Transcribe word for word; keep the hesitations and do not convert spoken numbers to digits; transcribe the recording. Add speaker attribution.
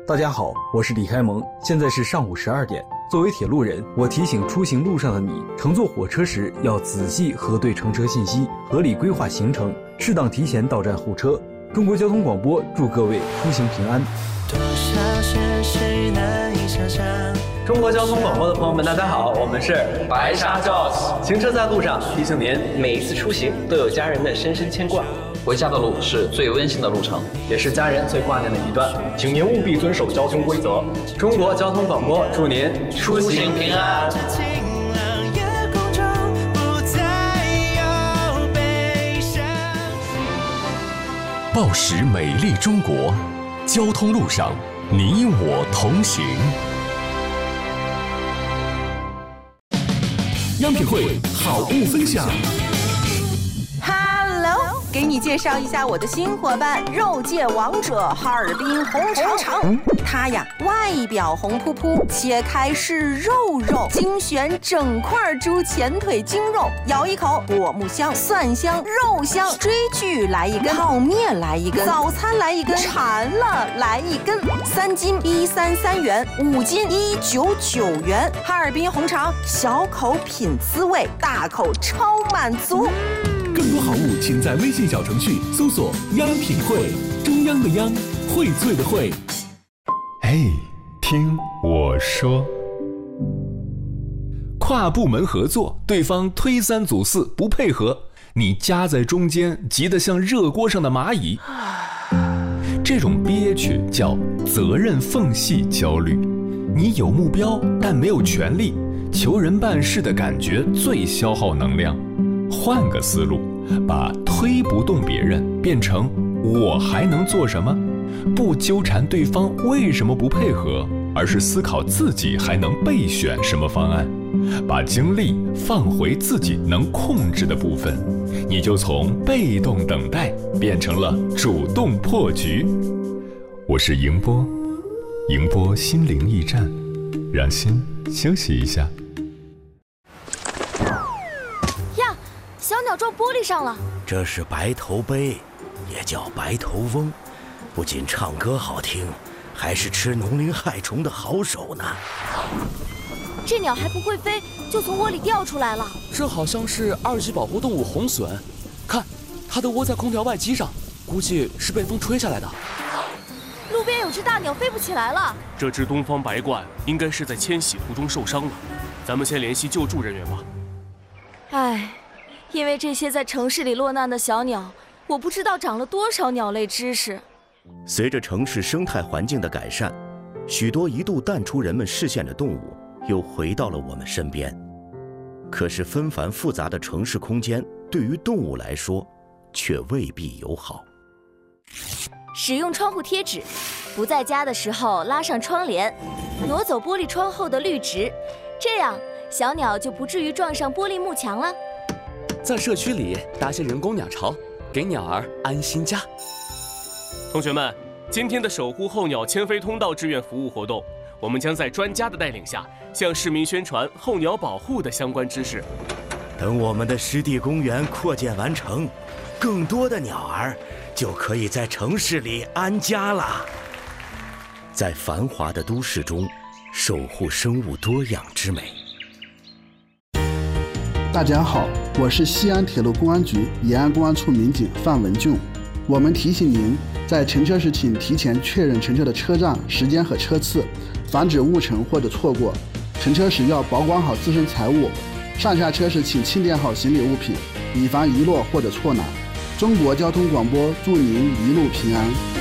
Speaker 1: 大家好，我是李开蒙，现在是上午十二点。作为铁路人，我提醒出行路上的你，乘坐火车时要仔细核对乘车信息，合理规划行程，适当提前到站候车。中国交通广播祝各位出行平安。
Speaker 2: 多少现实难以想象。
Speaker 3: 中国交通广播的朋友们，大家好，我们是白沙 Joss。行车在路上，提醒您每一次出行都有家人的深深牵挂。
Speaker 4: 回家的路是最温馨的路程，
Speaker 3: 也是家人最挂念的一段，
Speaker 5: 请您务必遵守交通规则。
Speaker 3: 中国交通广播祝您出行平安。
Speaker 6: 报时美丽中国，交通路上你我同行。央品汇好物分享。
Speaker 7: 给你介绍一下我的新伙伴——肉界王者哈尔滨红肠。它呀，外表红扑扑，切开是肉肉，精选整块猪前腿精肉，咬一口，果木香、蒜香、肉香，追剧来一根，泡面来一根，早餐来一根，馋了来一根。三斤一三三元，五斤一九九元。哈尔滨红肠，小口品滋味，大口超满足。
Speaker 6: 更多好物，请在微信小程序搜索“央品汇”，中央的央，荟萃的荟。哎，听我说，跨部门合作，对方推三阻四不配合，你夹在中间，急得像热锅上的蚂蚁。这种憋屈叫责任缝隙焦虑。你有目标，但没有权利，求人办事的感觉最消耗能量。换个思路，把推不动别人变成我还能做什么？不纠缠对方为什么不配合，而是思考自己还能备选什么方案，把精力放回自己能控制的部分，你就从被动等待变成了主动破局。我是迎波，迎波心灵驿站，让心休息一下。
Speaker 8: 小鸟撞玻璃上了，
Speaker 9: 这是白头鹎，也叫白头翁，不仅唱歌好听，还是吃农林害虫的好手呢。
Speaker 8: 这鸟还不会飞，就从窝里掉出来了。
Speaker 10: 这好像是二级保护动物红隼，看，它都窝在空调外机上，估计是被风吹下来的。
Speaker 8: 路边有只大鸟飞不起来了，
Speaker 5: 这只东方白鹳应该是在迁徙途中受伤了，咱们先联系救助人员吧。
Speaker 8: 唉。因为这些在城市里落难的小鸟，我不知道长了多少鸟类知识。
Speaker 9: 随着城市生态环境的改善，许多一度淡出人们视线的动物又回到了我们身边。可是纷繁复杂的城市空间对于动物来说却未必友好。
Speaker 8: 使用窗户贴纸，不在家的时候拉上窗帘，挪走玻璃窗后的绿植，这样小鸟就不至于撞上玻璃幕墙了。
Speaker 10: 在社区里搭些人工鸟巢，给鸟儿安心家。
Speaker 5: 同学们，今天的守护候鸟迁飞通道志愿服务活动，我们将在专家的带领下，向市民宣传候鸟保护的相关知识。
Speaker 9: 等我们的湿地公园扩建完成，更多的鸟儿就可以在城市里安家了。在繁华的都市中，守护生物多样之美。
Speaker 11: 大家好，我是西安铁路公安局延安公安处民警范文俊。我们提醒您，在乘车时请提前确认乘车的车站、时间和车次，防止误乘或者错过。乘车时要保管好自身财物，上下车时请清点好行李物品，以防遗落或者错拿。中国交通广播祝您一路平安。